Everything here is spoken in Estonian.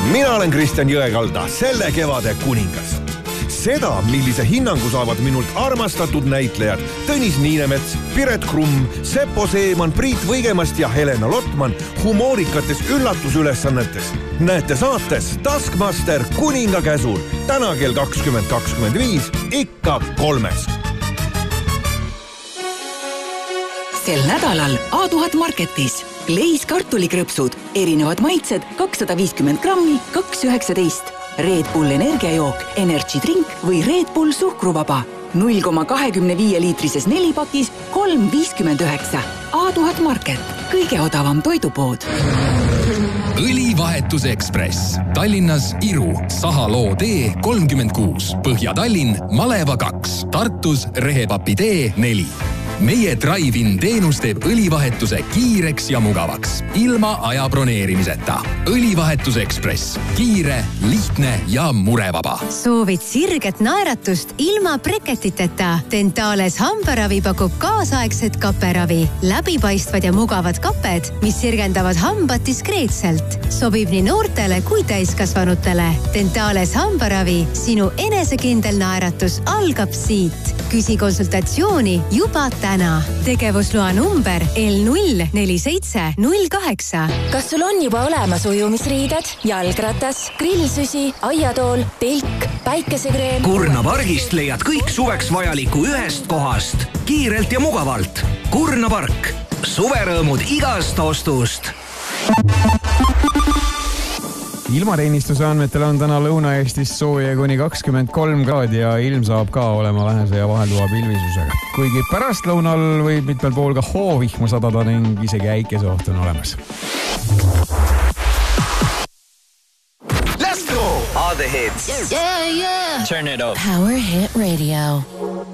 Mina olen Kristjan Jõekalda, selle kevade kuningas. Seda, millise hinnangu saavad minult armastatud näitlejad Tõnis Niinemets, Piret Krumm, Seppo Seeman, Priit Võigemast ja Helena Lotman humoorikates üllatusülesannetes. Näete saates Taskmaster kuninga käsul täna kell 20.25 ikka 3. Sel nädalal A1000 Marketis Leis kartulikrõpsud, erinevad maitsed 250 grammi, 2,19. Red Bull energiajook, Energy Drink või Red Bull suhkruvaba. 0,25-liitrises 4-pakis 3,59. A1000 Market, kõige odavam toidupood. Õlivahetusekspress. Tallinnas Iru, Sahaloo tee 36, Põhja-Tallinn, Maleva 2, Tartus Rehepapi tee 4. Meie Drive-in teenus teeb õlivahetuse kiireks ja mugavaks, ilma aja broneerimiseta. Õlivahetusekspress. Kiire, lihtne ja murevaba. Soovid sirget naeratust ilma breketiteta? Dentales hambaravi pakub kaasaegset kaperavi. Läbipaistvad ja mugavad kaped, mis sirgendavad hambad diskreetselt. Sobib nii noortele kui täiskasvanutele. Dentales hambaravi. Sinu enesekindel naeratus algab siit. Küsi konsultatsiooni juba täna. Tegevusloa number L04708. Kas sul on juba olemas ujumisriided, jalgratas, grillsüsi, aiatool, telk, päikesekreem? Kurna pargist leiad kõik suveks vajaliku ühest kohast. Kiirelt ja mugavalt. Kurna park. Suverõõmud igast ostust. Ilmateenistuse andmetel on täna Lõuna-Eestis sooja kuni 23 kraadi ja ilm saab ka olema vähese ja vahelduva pilvisusega. Kuigi pärastlõunal võib mitmel pool ka hoovihma sadada ning isegi äikeseoht on olemas. Let's go! All the hits. Yeah. Turn it up. Power Hit Radio.